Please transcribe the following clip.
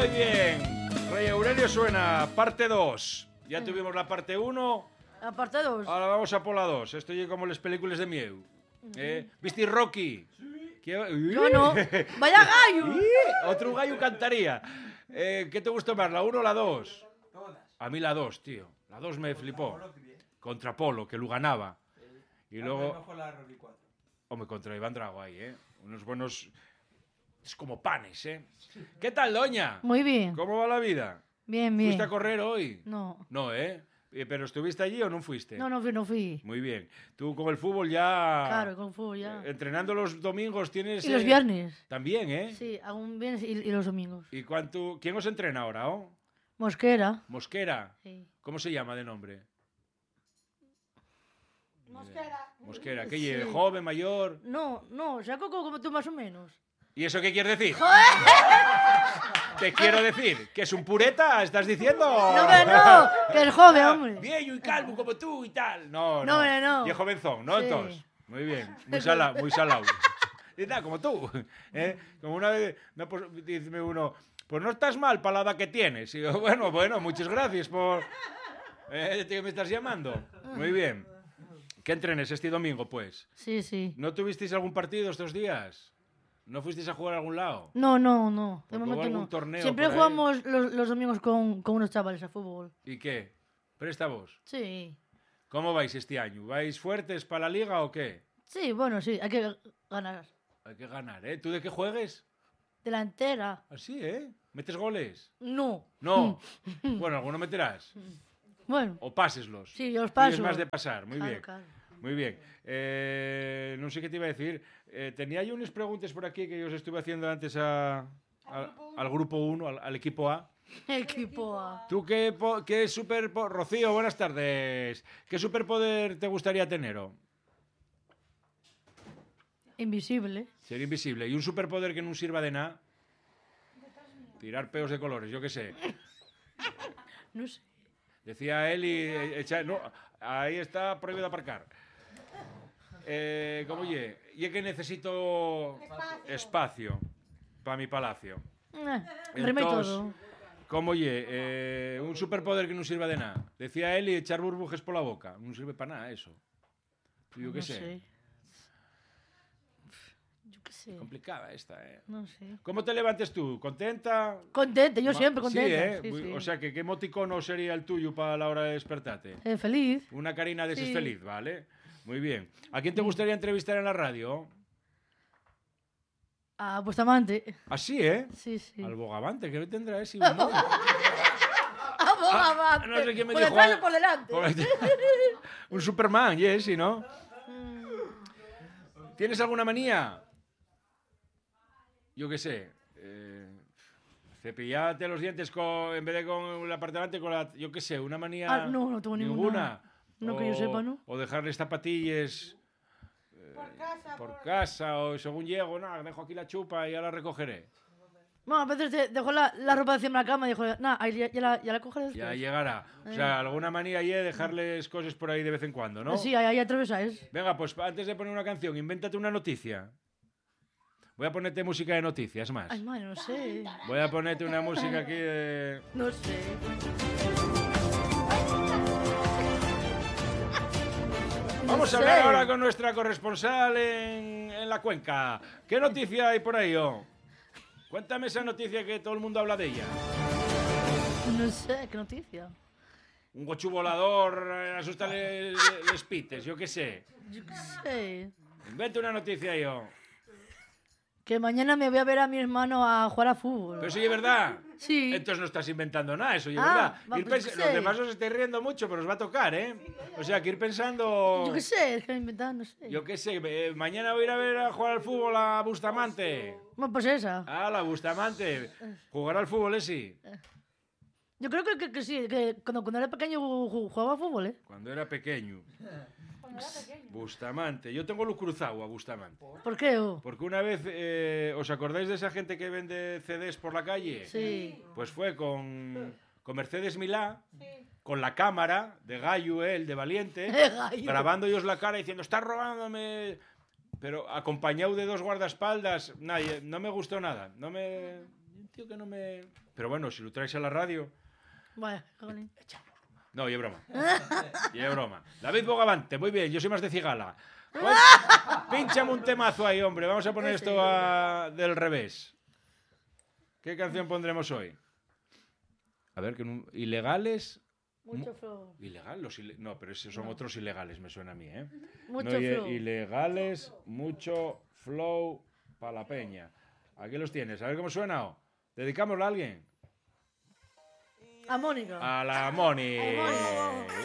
Muy bien. Rey Aurelio suena, parte 2. Ya tuvimos la parte 1. La parte 2. Ahora vamos a por la 2. Esto es como las películas de mieu. ¿Viste Rocky? Sí. Yo no. ¡Vaya gallo! Otro gallo cantaría. ¿Qué te gustó más, la 1 o la 2? Todas. A mí la 2, tío. La 2 me flipó. Contra Polo, que lo ganaba. Y luego... Mejor la Rocky 4. Hombre, contra Iván Drago ahí, ¿eh? Unos buenos... Es como panes, ¿eh? ¿Qué tal, doña? Muy bien. ¿Cómo va la vida? Bien, bien. ¿Fuiste a correr hoy? No. No, ¿eh? ¿Pero estuviste allí o no fuiste? No fui. Muy bien. Tú con el fútbol ya... Claro, con fútbol ya. Entrenando los domingos tienes... Y los viernes. También, ¿eh? Sí, hago un viernes y los domingos. ¿Y cuánto... ¿Quién os entrena ahora, oh? Mosquera. Mosquera. Sí. ¿Cómo se llama de nombre? Mosquera. ¿Qué Sí. lleve? ¿Joven, mayor? No, saco como tú más o menos. ¿Y eso qué quieres decir? Te quiero decir, ¿que es un pureta? ¿Estás diciendo? No, que es joven, hombre. Viejo y calvo como tú y tal. No. No. Y es jovenzón, ¿no? Sí. Entonces, muy bien. Muy salado. Y tal, como tú. ¿Eh? Como una vez, no, pues, dice uno, pues no estás mal para la edad que tienes. Y yo, bueno, muchas gracias por... ¿Me estás llamando? Muy bien. ¿Qué entrenes este domingo, pues? Sí. ¿No tuvisteis algún partido estos días? ¿No fuisteis a jugar a algún lado? No. De Porque momento hubo algún no. torneo Siempre por ahí. jugamos los domingos con unos chavales a fútbol. ¿Y qué? ¿Presta vos? Sí. ¿Cómo vais este año? ¿Vais fuertes para la liga o qué? Sí, bueno, sí, hay que ganar. Hay que ganar, ¿eh? ¿Tú de qué juegues? Delantera. Así, ¿eh? ¿Metes goles? No. No. Bueno, alguno meterás. Bueno. O páseslos. Sí, yo los Tú paso. eres más de pasar. Muy Claro, bien. claro. Muy bien. No sé qué te iba a decir. Tenía yo unas preguntas por aquí que yo os estuve haciendo antes al grupo 1, al equipo A. Equipo A. ¿Tú qué superpoder... Rocío, buenas tardes. ¿Qué superpoder te gustaría tener? Invisible. Ser invisible. ¿Y un superpoder que no sirva de nada? Tirar peos de colores, yo qué sé. No sé. Decía él y... no, ahí está prohibido aparcar. ¿Cómo ye? Y es que necesito espacio para mi palacio. Rima y Entonces, todo. ¿cómo ye? Un superpoder que no sirva de nada. Decía él y echar burbujes por la boca. No sirve para nada eso. Yo qué No sé. Yo qué sé. Complicada esta, ¿eh? No sé. ¿Cómo te levantes tú? ¿Contenta? Contenta, yo siempre contenta. Sí, ¿eh? Sí. O sea, ¿qué emoticono sería el tuyo para la hora de despertarte? Feliz. Una carina de ese Sí. feliz, ¿vale? Muy bien. ¿A quién te gustaría entrevistar en la radio? A Bustamante. Así, ¿eh? Sí. Al Bogavante, ¿qué tendrá ese humor? A Bustamante. no sé quién me por dijo. detrás o por delante. Un Superman, sí, ¿no? ¿Tienes alguna manía? Yo qué sé. Cepillarte los dientes en vez de con la parte delante, con la... Yo qué sé, una manía... No tengo ninguna. No que yo sepa, ¿no? O dejarles zapatillas... por casa, o según llego, nada, dejo aquí la chupa y ya la recogeré. No, a veces dejo la ropa encima de la cama y dijo, ya la cogeré después. Ya llegará. O sea, alguna manía hay dejarles cosas por ahí de vez en cuando, ¿no? Sí, ahí atravesáis. Venga, pues antes de poner una canción, invéntate una noticia. Voy a ponerte música de noticias más. Ay, madre, no sé. Voy a ponerte una música aquí de... No sé. Vamos a hablar ahora con nuestra corresponsal en la cuenca. ¿Qué noticia hay por ahí, Cuéntame esa noticia que todo el mundo habla de ella. No sé, ¿qué noticia? Un gochu volador, asusta les pites, yo qué sé. Yo qué sé. Inventa una noticia yo. Que mañana me voy a ver a mi hermano a jugar a fútbol. Pero eso es verdad. Sí. Entonces no estás inventando nada, eso es Ah, verdad. pues yo qué Los sé. demás os estáis riendo mucho, pero os va a tocar, ¿eh? O sea, que ir pensando... Yo qué sé, es que me inventan, no sé. Yo qué sé, mañana voy a ir a ver a jugar al fútbol a Bustamante. Bueno, pues esa. Ah, la Bustamante. ¿Jugará al fútbol ese? Yo creo que sí, que cuando era pequeño jugaba a fútbol, ¿eh? Cuando era pequeño. Bustamante. Yo tengo lo cruzado a Bustamante. ¿Por qué? Porque una vez, ¿os acordáis de esa gente que vende CDs por la calle? Sí. Pues fue con Mercedes Milá, con la cámara de Gallo, el de Valiente, Gallo. grabando ellos la cara diciendo, estás robándome... Pero acompañado de dos guardaespaldas, nadie, no me gustó nada. No me... tío que no me... Pero bueno, si lo traes a la radio... Vaya, jolín. No, y es broma. Y es broma. David Bogavante, muy bien, yo soy más de cigala. Pínchame un temazo ahí, hombre. Vamos a poner esto del revés. ¿Qué canción pondremos hoy? A ver, ilegales... Mucho flow. ¿Ilegal? No, pero esos son otros ilegales, me suena a mí, ¿eh? Mucho No, flow. ilegales, mucho flow para la peña. Aquí los tienes. A ver cómo suena. ¿Dedicámoslo a alguien? A Mónica. A la Moni. A Mónica.